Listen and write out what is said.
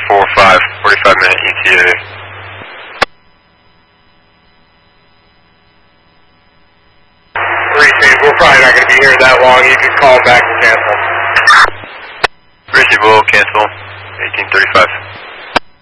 345, 45-minute ETA. We're probably not going to be here that long. You can call back and cancel. Richie, we'll cancel 1835.